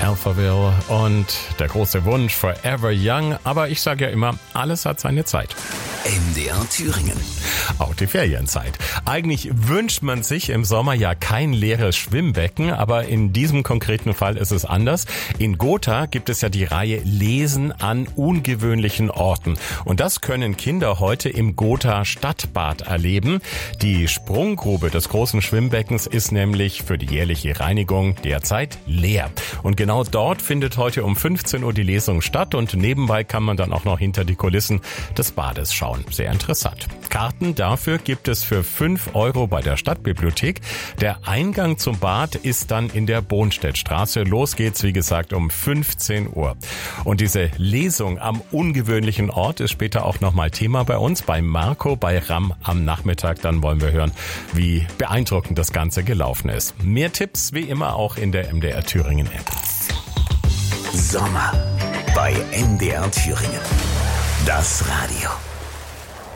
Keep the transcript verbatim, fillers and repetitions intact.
Alphaville und der große Wunsch Forever Young. Aber ich sage ja immer, alles hat seine Zeit. M D R Thüringen. Auch die Ferienzeit. Eigentlich wünscht man sich im Sommer ja kein leeres Schwimmbecken, aber in diesem konkreten Fall ist es anders. In Gotha gibt es ja die Reihe Lesen an ungewöhnlichen Orten. Und das können Kinder heute im Gotha Stadtbad erleben. Die Sprunggrube des großen Schwimmbeckens ist nämlich für die jährliche Reinigung derzeit leer. Und genau dort findet heute um fünfzehn Uhr die Lesung statt und nebenbei kann man dann auch noch hinter die Kulissen des Bades schauen. Sehr interessant. Karten dafür gibt es für fünf Euro bei der Stadtbibliothek. Der Eingang zum Bad ist dann in der Bohnstedtstraße. Los geht's, wie gesagt, um fünfzehn Uhr. Und diese Lesung am ungewöhnlichen Ort ist später auch nochmal Thema bei uns, bei Marco, bei RAM am Nachmittag. Dann wollen wir hören, wie beeindruckend das Ganze gelaufen ist. Mehr Tipps wie immer auch in der M D R Thüringen App. Sommer bei M D R Thüringen. Das Radio.